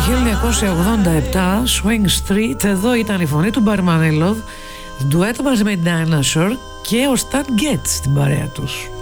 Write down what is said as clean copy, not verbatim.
1987, Swing Street. Εδώ ήταν η φωνή του Barry Manilow, ντουέτο μαζί με Dinah Shore και ο Stan Getz στην παρέα τους.